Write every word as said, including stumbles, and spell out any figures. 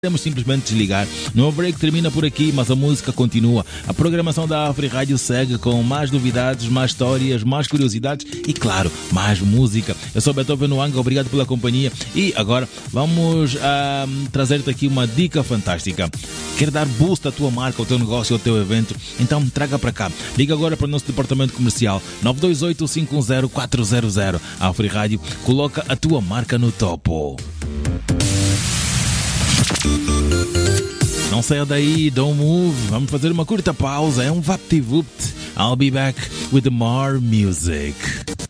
Temos simplesmente desligar. No break termina por aqui, mas a música continua. A programação da Africa Rádio segue com mais novidades, mais histórias, mais curiosidades e, claro, mais música. Eu sou Beethoven Nwanga, obrigado pela companhia. E agora vamos ah, trazer-te aqui uma dica fantástica. Quer dar boost à tua marca, ao teu negócio, ao teu evento? Então traga para cá. Liga agora para o nosso departamento comercial nove dois oito, cinco um zero, quatro zero zero. A Africa Rádio coloca a tua marca no topo. Não saia daí, don't move. Vamos fazer uma curta pausa. É um vapt-vupt. I'll be back with more music.